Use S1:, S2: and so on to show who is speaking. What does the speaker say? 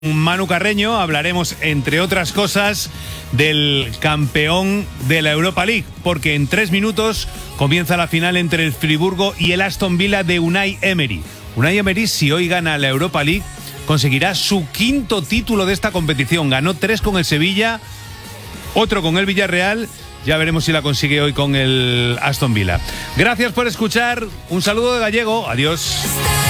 S1: Manu Carreño hablaremos, entre otras cosas, del campeón de la Europa League, porque en 3 minutos comienza la final entre el Friburgo y el Aston Villa de Unai Emery. Unai Emery, si hoy gana la Europa League, conseguirá su 5º título de esta competición. Ganó 3 con el Sevilla, otro con el Villarreal. Ya veremos si la consigue hoy con el Aston Villa. Gracias por escuchar. Un saludo de Gallego. Adiós.